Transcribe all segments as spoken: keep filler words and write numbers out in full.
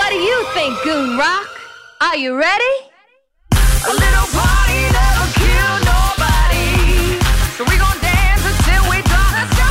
What do you think, Goon Rock? Are you ready? A little party never killed nobody. So we gon' dance until we drop. Let's go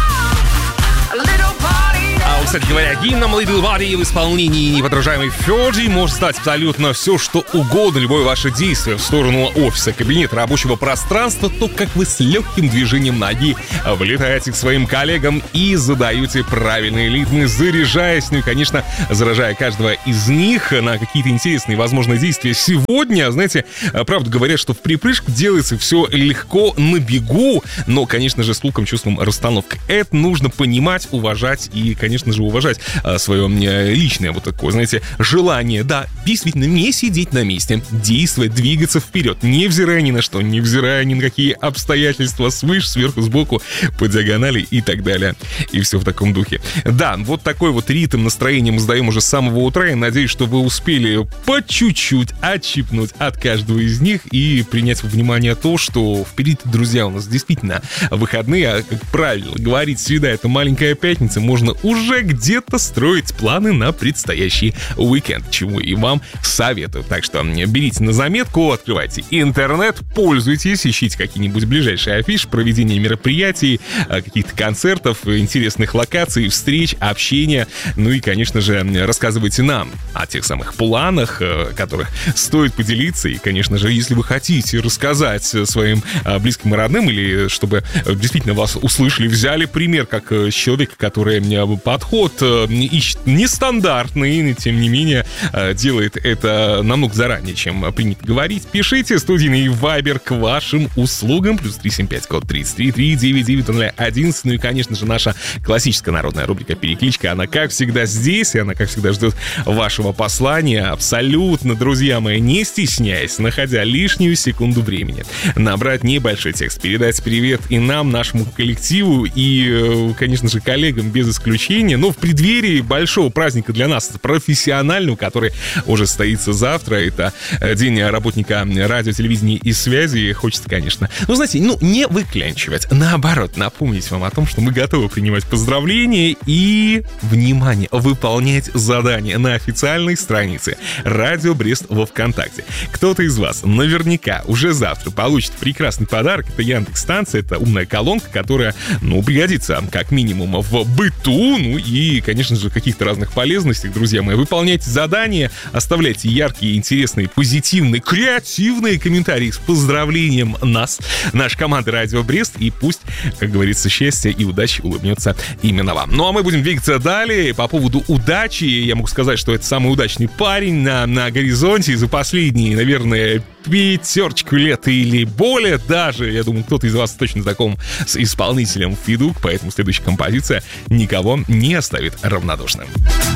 on. A little party. А вот, кстати говоря, гимном Little Body в исполнении неподражаемой Фёрджи может стать абсолютно все, что угодно, любое ваше действие в сторону офиса, кабинета, рабочего пространства, то как вы с легким движением ноги влетаете к своим коллегам и задаете правильные ритмы, заряжаясь, ну и, конечно, заражая каждого из них на какие-то интересные, возможно, действия сегодня. Знаете, правда говорят, что в припрыжку делается все легко на бегу, но, конечно же, с луком, чувством, расстановкой. Это нужно понимать, уважать и, конечно же, уважать а, свое а, личное вот такое, знаете, желание, да, действительно не сидеть на месте, действовать, двигаться вперед, невзирая ни на что, невзирая ни на какие обстоятельства, свыше, сверху, сбоку, по диагонали и так далее. И все в таком духе. Да, вот такой вот ритм, настроение мы сдаем уже с самого утра. Я надеюсь, что вы успели по чуть-чуть отщипнуть от каждого из них и принять во внимание то, что впереди, друзья, у нас действительно выходные, а, как правило, говорить «среда» — это маленькая пятница, можно уже где-то строить планы на предстоящий уикенд, чему и вам советую. Так что берите на заметку, открывайте интернет, пользуйтесь, ищите какие-нибудь ближайшие афиши, проведение мероприятий, каких-то концертов, интересных локаций, встреч, общения. Ну и, конечно же, рассказывайте нам о тех самых планах, которых стоит поделиться. И, конечно же, если вы хотите рассказать своим близким и родным, или чтобы действительно вас услышали, взяли пример как человека, который подход ищет нестандартный, тем не менее делает это намного заранее, чем принято говорить, пишите. Студийный вайбер к вашим услугам. Плюс три семь пять, код тридцать три, три девять девять ноль один. Ну и, конечно же, наша классическая народная рубрика «Перекличка». Она, как всегда, здесь, и она, как всегда, ждет вашего послания. Абсолютно, друзья мои, не стесняясь, находя лишнюю секунду времени, набрать небольшой текст, передать привет и нам, нашему коллективу, и, конечно же, коллегам без исключения. Но в преддверии большого праздника для нас, профессионального, который уже состоится завтра, это День работника радио, телевидения и связи, хочется, конечно, ну, знаете, ну, не выклянчивать, наоборот, напомнить вам о том, что мы готовы принимать поздравления и, внимание, выполнять задания на официальной странице Радио Брест во ВКонтакте. Кто-то из вас наверняка уже завтра получит прекрасный подарок. Это Яндекс.Станция, это умная колонка, которая, ну, пригодится как минимум в быту, ну и, конечно же, в каких-то разных полезностях, друзья мои. Выполняйте задания, оставляйте яркие, интересные, позитивные, креативные комментарии с поздравлением нас, нашей команды Радио Брест, и пусть, как говорится, счастье и удача улыбнется именно вам. Ну а мы будем двигаться далее. По поводу удачи я могу сказать, что это самый удачный парень на, на горизонте за последние, наверное, пятерочку лет или более даже. Я думаю, кто-то из вас точно знаком с исполнителем Федук, поэтому следующая композиция никого не оставит равнодушным.